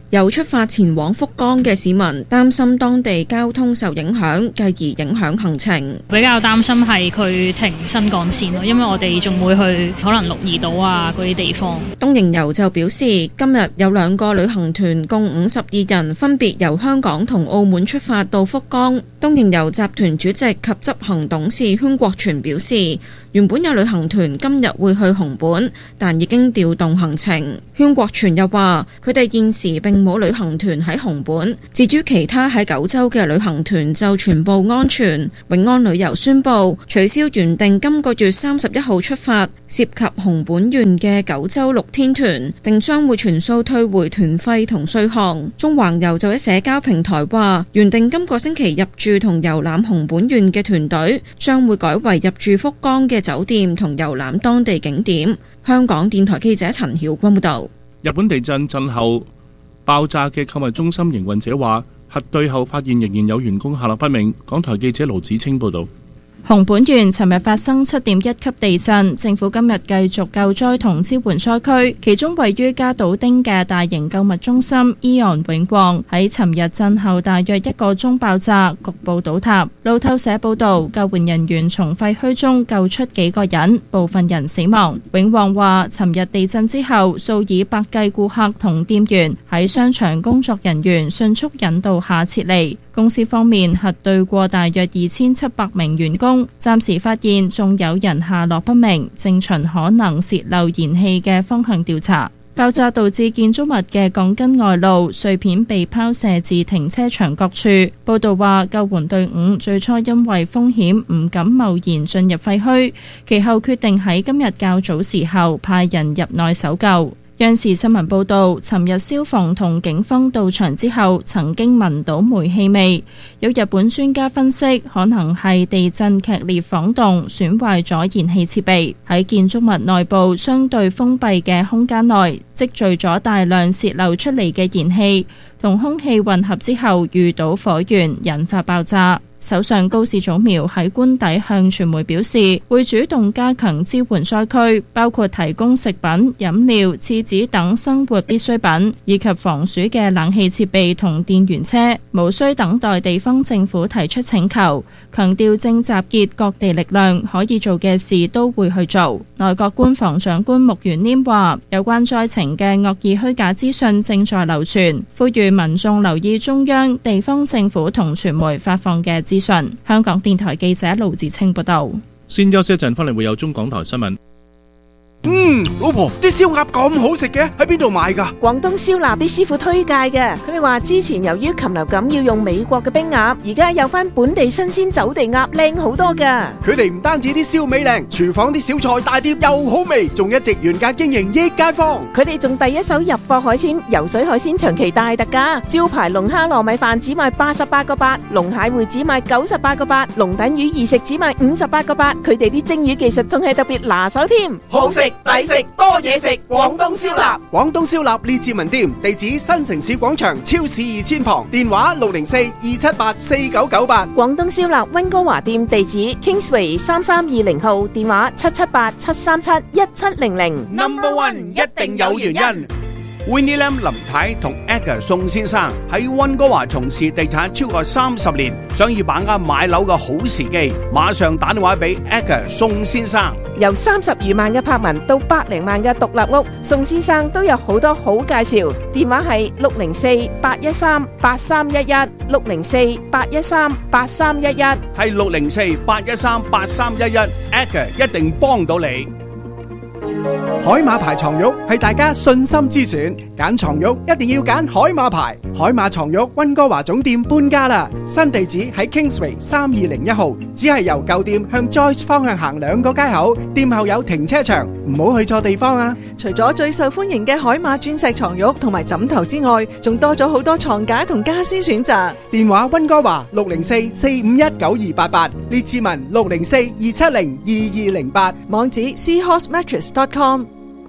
有出發前往福岡嘅市民擔心當地交通受影響，繼而影響行程。 比較擔心係佢停新幹線咯，因為我哋仲會去可能鹿兒島啊嗰啲地方。 東瀛遊就表示，今日有兩個旅行團共五十二人，分別由香港同澳門出發到福岡。東瀛遊集團主席及執行董事禤國全表示，原本有旅行團今日會去熊本，但已經調動行程。禤國全又話，佢哋現時並冇旅行團喺熊本。至於其他喺九州嘅旅行團就全部安全。永安旅遊宣布取消原定今個月三十一號出發涉及熊本縣嘅九州六天團，並將會全數退回團費同稅項。中環遊就喺社交平台話，原定今個星期入住同遊覽熊本縣嘅團隊將會改為入住福岡嘅酒店同遊覽當地景點。香港電台記者陳曉君報道。 日本地震震後爆炸嘅購物中心營運者話，核對後發現仍然有員工下落不明。港台記者盧子清報道。 熊本縣尋日發生七點一級地震，政府今日繼續救災同支援災區，其中位於加島町嘅大型購物中心 Aeon 永旺喺尋日震後大約一個鐘爆炸，局部倒塌。路透社報道，救援人員從廢墟中救出幾個人，部分人死亡。永旺話，尋日地震之後，數以百計顧客同店員喺商場工作人員迅速引導下撤離。公司方面核對過大約二千七百名員工，暫時發現仲有人下落不明，正循可能洩漏燃氣嘅方向調查。爆炸導致建築物嘅鋼筋外露，碎片被拋射至停車場各處。報道話，救援隊伍最初因為風險唔敢貿然進入廢墟，其後決定喺今日較早時候派人入內搜救。央視新聞報導，尋日消防同警方到場之後，曾經聞到煤氣味。有日本專家分析，可能係地震劇烈晃動，損壞咗燃氣設備。喺建築物內部相對封閉嘅空間內，積聚咗大量洩漏出嚟嘅燃氣，同空氣混合之後遇到火源，引發爆炸。首相高市早苗喺官邸向傳媒表示，會主動加強支援災區，包括提供食品、飲料、廁紙等生活必需品，以及防暑嘅冷氣設備同電源車，無需等待地方政府提出請求。強調正集結各地力量，可以做嘅事都會去做。內閣官房長官木原稔話，有關災情嘅惡意虛假資訊正在流傳，呼籲民眾留意中央、地方政府同傳媒發放嘅資訊。香港電台記者盧志清報道。 先休息一陣，翻嚟會有中港台新聞。 嗯，老婆，啲燒鴨咁好食嘅，喺邊度買㗎？ 廣東燒臘啲師傅推介嘅，佢哋話之前由於禽流感要用美國嘅冰鴨，而家有翻本地新鮮走地鴨，靚好多㗎。 佢哋唔單止啲燒味靚，廚房啲小菜大碟又好味，仲一直原價經營益街坊。 佢哋仲第一手入貨海鮮，游水海鮮長期大特價，招牌龍蝦糯米飯只賣八十八個八，龍蟹會只賣九十八個八，龍躉魚二食只賣五十八個八。佢哋啲蒸魚技術仲係特別拿手添， 好食抵食多嘢食，廣東燒臘。廣東燒臘列治文店，地址新城市廣場超市二千旁，電話六零四二七八四九九八。 廣東燒臘溫哥華店地址 Kingsway 三三二零號，電話七七八七三七一七零零。 Number One 一定有原因。Winnie Lam 林太同 Edgar 宋先生喺溫哥華從事地產超過三十年，想要把握買樓嘅好時機，馬上打電話俾 Edgar 宋先生。 由三十餘萬嘅柏文到百零萬嘅獨立屋，宋先生都有好多好介紹。電話係六零四八一三八三一一，六零四八一三八三一一， 係六零四八一三八三一一 ，Edgar 一定幫到你。 海馬牌床褥係大家信心之選，揀床褥一定要揀海馬牌。海馬床褥溫哥華總店搬家啦，新地址喺 Kingsway 三二零一號，只係由舊店向 Joyce 方向行兩個街口，店後有停車場，唔好去錯地方啊！ 除咗最受歡迎嘅海馬鑽石床褥同埋枕頭之外，仲多咗好多床架同家私選擇。 電話溫哥華六零四四五一九二八八，列治文六零四二七零二二零八， 網址 c horse mattress dot com。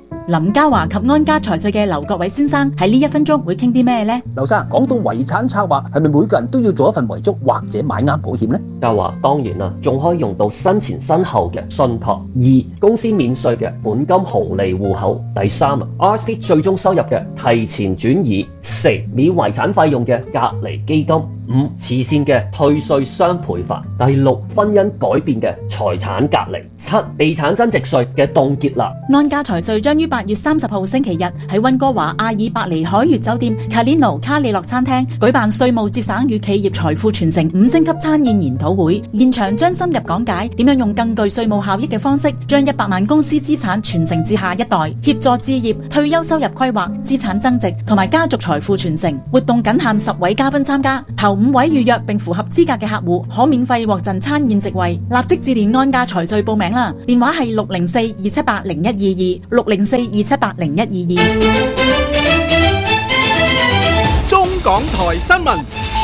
林嘉華及安家財稅嘅劉國偉先生喺呢一分鐘會傾啲咩呢？ 劉生，講到遺產策劃，係咪每個人都要做一份遺囑或者買啱保險呢？ 嘉華當然啦，仲可以用到身前身後嘅信託。二、公司免稅嘅本金紅利戶口。第三 ，R S P 最終收入嘅提前轉移。四、免遺產費用嘅隔離基金。五、慈善嘅退稅雙倍法。第六，婚姻改變嘅財產隔離。七、地產增值稅嘅凍結啦。 安家財稅將於八月三十號星期日喺溫哥華阿爾伯尼海悅酒店卡列諾卡里諾餐廳舉辦稅務節省與企業財富傳承五星級餐宴研討會，現場將深入講解點樣用更具稅務效益嘅方式，將一百萬公司資產傳承至下一代，協助置業、退休收入規劃、資產增值同埋家族財富傳承。活動僅限十位嘉賓參加，頭五位預約並符合資格嘅客戶可免費獲贈餐宴席位。立即致電安家財稅報名啦，電話係六零四二七八零一二二六零四二七八零一二二。 中港台新聞。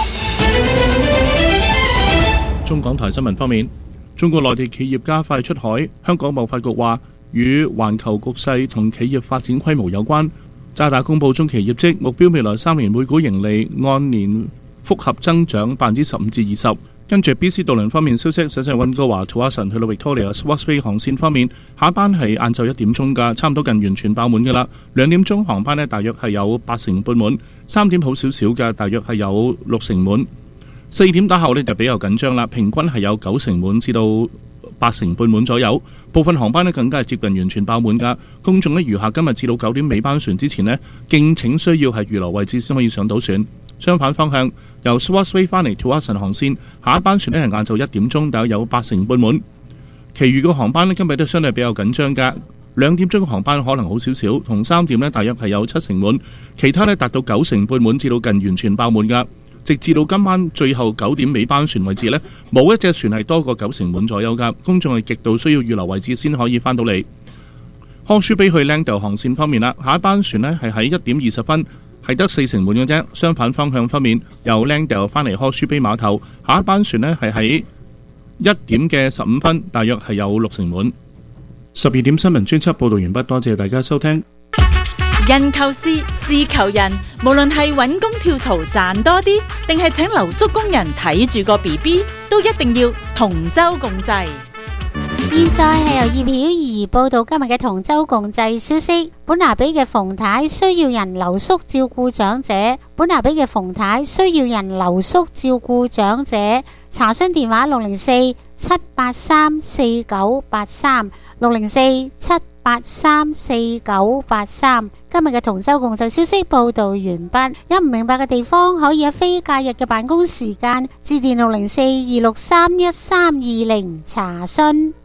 中港台新聞方面，中國內地企業加快出海。香港貿發局話，與環球局勢同企業發展規模有關。渣打公布中期業績，目標未來三年每股盈利按年複合增長百分之十五至二十。跟住 B C 渡輪方面消息，首先係溫哥華 Tsawwassen 去到 Victoria、Swartz Bay 航線方面，下一班係晏晝一點鐘㗎，差唔多近完全爆滿㗎啦。兩點鐘航班呢，大約係有八成半滿，三點好少少嘅，大約係有六成滿。四點打後呢，就比較緊張啦，平均係有九成滿至到八成半滿左右。部分航班呢，更加係接近完全爆滿㗎。公眾呢，餘下今日至到九點尾班船之前呢，敬請需要係預留位置先可以上到船。相反方向，由 Swartz Bay 翻嚟 Tsawwassen 航線，下一班船呢係晏晝一點鐘，大約有八成半滿。其餘嘅航班呢，今日都相對比較緊張㗎。兩點鐘嘅航班可能好少少，同三點呢大約係有七成滿，其他呢達到九成半滿至到近完全爆滿㗎。直至到今晚最後九點尾班船為止呢，冇一隻船係多過九成滿左右㗎。公眾係極度需要預留位置先可以翻到嚟。康舒比去 Langdale 航線方面啦，下一班船呢係喺一點二十分。係得四成滿嘅啫。相反方向方面，由 Langdale 翻嚟柯舒比碼頭，下一班船呢係喺一點嘅十五分，大約係有六成滿。十二點新聞專輯報導完畢，多謝大家收聽。 人求事，事求人，無論係揾工跳槽賺多啲，定係請留宿工人睇住個 B B， 都一定要同舟共濟。 現在係由葉曉儀報道今日嘅同舟共濟消息。本拿比嘅馮太需要人留宿照顧長者。本拿比嘅馮太需要人留宿照顧長者。查詢電話六零四七八三四九八三六零四七八三四九八三。今日嘅同舟共濟消息報道完畢。有唔明白嘅地方，可以喺非假日嘅辦公時間致電六零四二六三一三二零查詢。